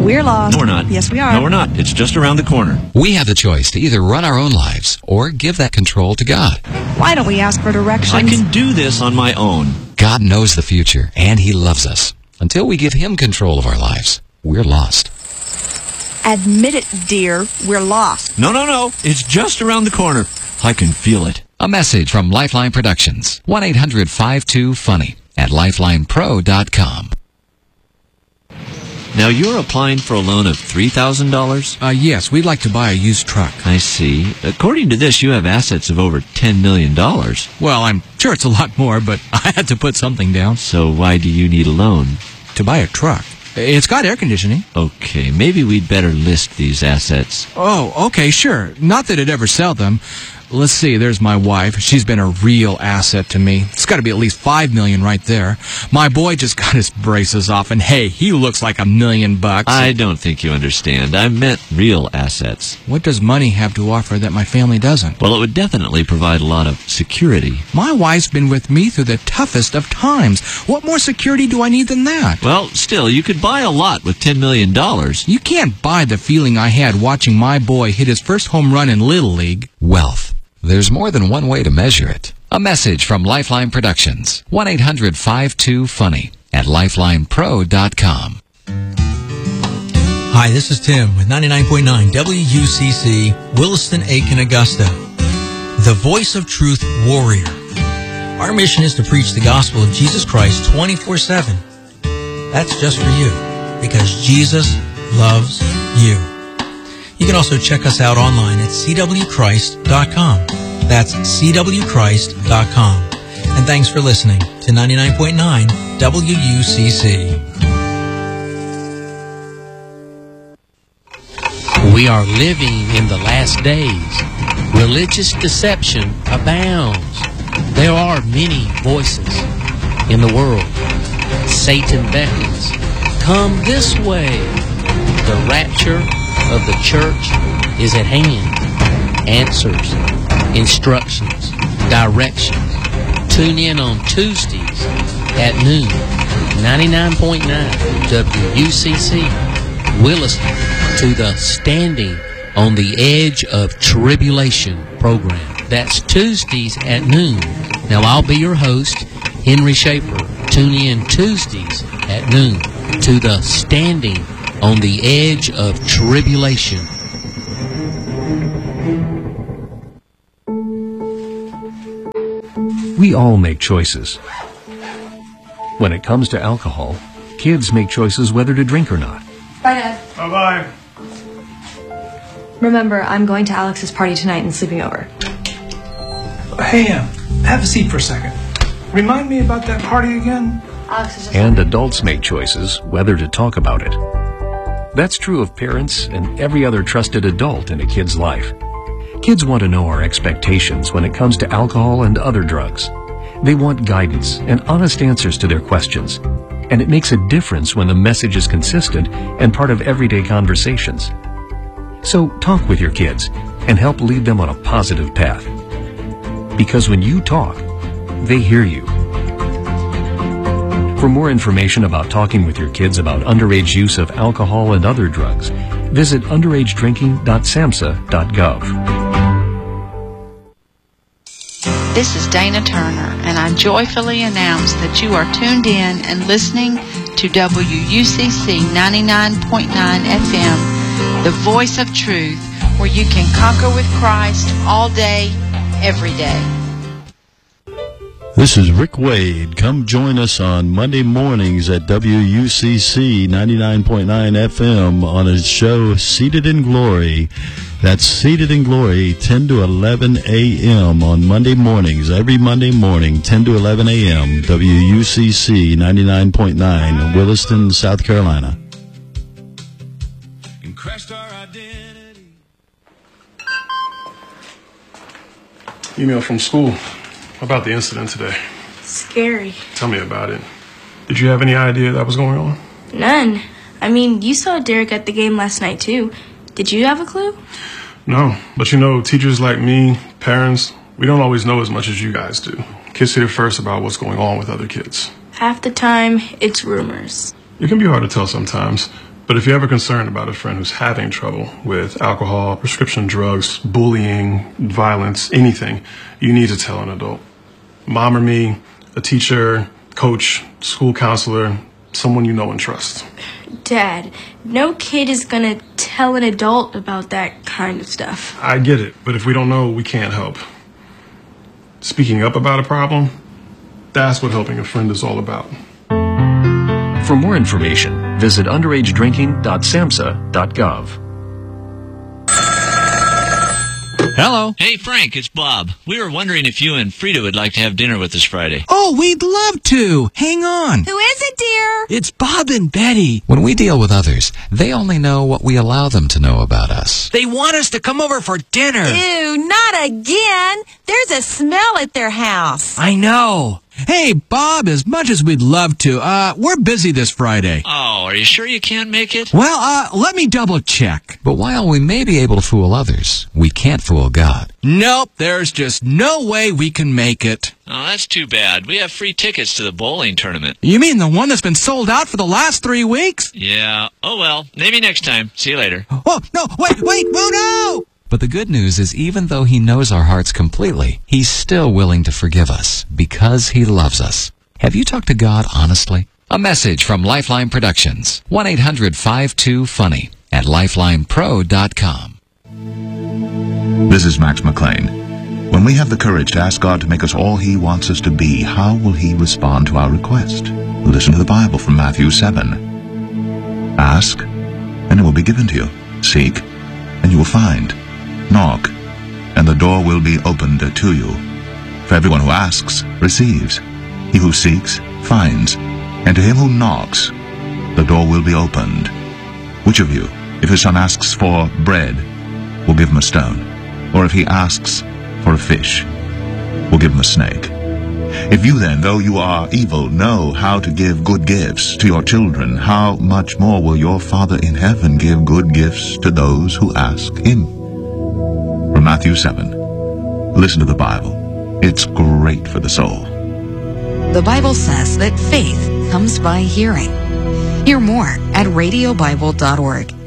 We're lost. No, we're not. Yes, we are. No, we're not. It's just around the corner. We have the choice to either run our own lives or give that control to God. Why don't we ask for directions? I can do this on my own. God knows the future, and He loves us. Until we give Him control of our lives, we're lost. Admit it, dear. We're lost. No. It's just around the corner. I can feel it. A message from Lifeline Productions. 1-800-52-FUNNY at lifelinepro.com. Now, you're applying for a loan of $3,000? Yes, we'd like to buy a used truck. I see. According to this, you have assets of over $10 million. Well, I'm sure it's a lot more, but I had to put something down. So why do you need a loan? To buy a truck. It's got air conditioning. Okay, maybe we'd better list these assets. Oh, okay, sure. Not that I'd ever sell them. Let's see, there's my wife. She's been a real asset to me. It's got to be at least $5 million right there. My boy just got his braces off, and hey, he looks like $1 million. I don't think you understand. I meant real assets. What does money have to offer that my family doesn't? Well, it would definitely provide a lot of security. My wife's been with me through the toughest of times. What more security do I need than that? Well, still, you could buy a lot with $10 million. You can't buy the feeling I had watching my boy hit his first home run in Little League. Wealth. There's more than one way to measure it. A message from Lifeline Productions. 1-800-52-FUNNY at lifelinepro.com. Hi, this is Tim with 99.9 WUCC, Williston, Aiken, Augusta. The Voice of Truth Warrior. Our mission is to preach the gospel of Jesus Christ 24/7. That's just for you, because Jesus loves you. You can also check us out online at cwchrist.com. That's cwchrist.com. And thanks for listening to 99.9 WUCC. We are living in the last days. Religious deception abounds. There are many voices in the world. Satan beckons. Come this way. The rapture of the church is at hand. Answers, instructions, directions. Tune in on Tuesdays at noon. 99.9 WUCC, Williston, to the Standing on the Edge of Tribulation program. That's Tuesdays at noon. Now, I'll be your host, Henry Schaefer. Tune in Tuesdays at noon to the Standing on the Edge of Tribulation. We all make choices. When it comes to alcohol, kids make choices whether to drink or not. Bye, Dad. Bye-bye. Remember, I'm going to Alex's party tonight and sleeping over. Hey, have a seat for a second. Remind me about that party again? Alex is just... And adults make choices whether to talk about it. That's true of parents and every other trusted adult in a kid's life. Kids want to know our expectations when it comes to alcohol and other drugs. They want guidance and honest answers to their questions. And it makes a difference when the message is consistent and part of everyday conversations. So talk with your kids and help lead them on a positive path. Because when you talk, they hear you. For more information about talking with your kids about underage use of alcohol and other drugs, visit underagedrinking.samhsa.gov. This is Dana Turner, and I joyfully announce that you are tuned in and listening to WUCC 99.9 FM, the voice of truth, where you can conquer with Christ all day, every day. This is Rick Wade. Come join us on Monday mornings at WUCC 99.9 FM on his show Seated in Glory. That's Seated in Glory, 10 to 11 a.m. on Monday mornings, every Monday morning, 10 to 11 a.m., WUCC 99.9, Williston, South Carolina. And crashed our identity. Email from school about the incident today. Scary. Tell me about it. Did you have any idea that was going on? None. I mean, you saw Derek at the game last night, too. Did you have a clue? No, but you know, teachers like me, parents, we don't always know as much as you guys do. Kids hear first about what's going on with other kids. Half the time, it's rumors. It can be hard to tell sometimes, but But if you're ever concerned about a friend who's having trouble with alcohol, prescription drugs, bullying, violence, anything, you need to tell an adult. Mom or me, a teacher, coach, school counselor, someone you know and trust. Dad, no kid is gonna tell an adult about that kind of stuff. I get it, but if we don't know, we can't help. Speaking up about a problem, that's what helping a friend is all about. For more information, visit underagedrinking.samhsa.gov. Hello. Hey, Frank, it's Bob. We were wondering if you and Frida would like to have dinner with us Friday. Oh, we'd love to. Hang on. Who is it, dear? It's Bob and Betty. When we deal with others, they only know what we allow them to know about us. They want us to come over for dinner. Ew, not again. There's a smell at their house. I know. Hey, Bob, as much as we'd love to, we're busy this Friday. Oh, are you sure you can't make it? Well, let me double check. But while we may be able to fool others, we can't fool God. Nope, there's just no way we can make it. Oh, that's too bad. We have free tickets to the bowling tournament. You mean the one that's been sold out for the last 3 weeks? Yeah. Oh, well. Maybe next time. See you later. Oh, no, wait, oh no! But the good news is even though he knows our hearts completely, he's still willing to forgive us because he loves us. Have you talked to God honestly? A message from Lifeline Productions. 1-800-52-FUNNY at lifelinepro.com. This is Max McLean. When we have the courage to ask God to make us all He wants us to be, how will He respond to our request? Listen to the Bible from Matthew 7. Ask, and it will be given to you. Seek, and you will find. Knock, and the door will be opened to you. For everyone who asks receives. He who seeks finds. And to him who knocks, the door will be opened. Which of you, if his son asks for bread, will give him a stone? Or if he asks for a fish, will give him a snake? If you then, though you are evil, know how to give good gifts to your children, how much more will your Father in heaven give good gifts to those who ask Him? From Matthew 7. Listen to the Bible. It's great for the soul. The Bible says that faith comes by hearing. Hear more at radiobible.org.